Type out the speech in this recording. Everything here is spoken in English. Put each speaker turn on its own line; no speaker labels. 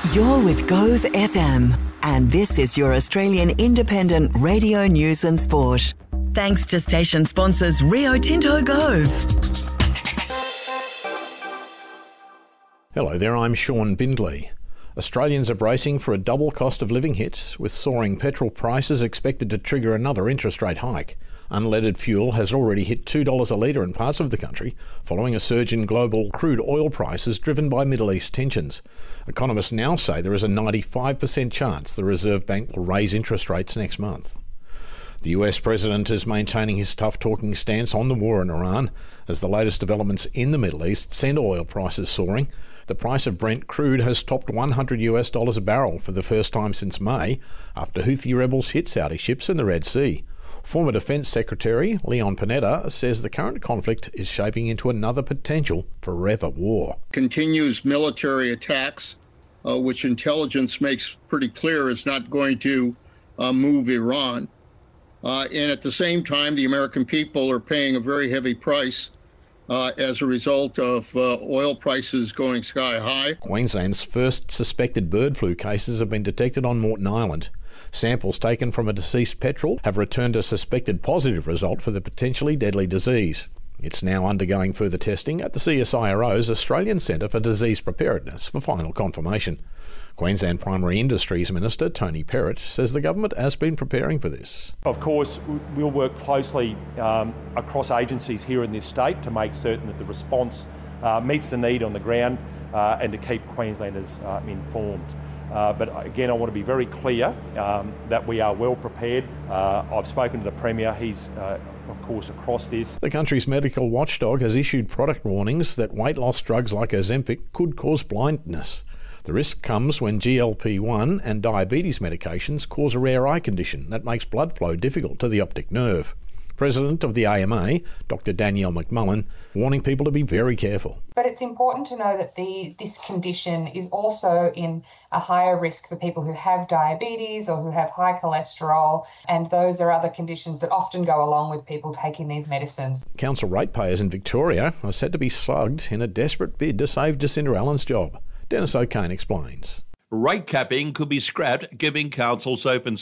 You're with Gove FM, and this is your Australian independent radio news and sport. Thanks to station sponsors Rio Tinto Gove.
Hello there, I'm Sean Bindley. Australians are bracing for a double cost of living hit, with soaring petrol prices expected to trigger another interest rate hike. Unleaded fuel has already hit $2 a litre in parts of the country, following a surge in global crude oil prices driven by Middle East tensions. Economists now say there is a 95% chance the Reserve Bank will raise interest rates next month. The US President is maintaining his tough-talking stance on the war in Iran as the latest developments in the Middle East send oil prices soaring. The price of Brent crude has topped $100 a barrel for the first time since May, after Houthi rebels hit Saudi ships in the Red Sea. Former Defence Secretary Leon Panetta says the current conflict is shaping into another potential forever war.
Continues military attacks, which intelligence makes pretty clear is not going to move Iran. And at the same time, the American people are paying a very heavy price as a result of oil prices going sky high.
Queensland's first suspected bird flu cases have been detected on Moreton Island. Samples taken from a deceased petrel have returned a suspected positive result for the potentially deadly disease. It's now undergoing further testing at the CSIRO's Australian Centre for Disease Preparedness for final confirmation. Queensland Primary Industries Minister Tony Perrott says the government has been preparing for this.
Of course, we'll work closely across agencies here in this state to make certain that the response meets the need on the ground and to keep Queenslanders informed. But again, I want to be very clear that we are well prepared. I've spoken to the Premier. He's of course across this.
The country's medical watchdog has issued product warnings that weight loss drugs like Ozempic could cause blindness. The risk comes when GLP-1 and diabetes medications cause a rare eye condition that makes blood flow difficult to the optic nerve. President of the AMA, Dr. Danielle McMullen, warning people to be very careful.
But it's important to know that this condition is also in a higher risk for people who have diabetes or who have high cholesterol, and those are other conditions that often go along with people taking these medicines. Council
ratepayers in Victoria are said to be slugged in a desperate bid to save Jacinda Allen's job. Dennis O'Kane explains.
Rate capping could be scrapped, giving councils open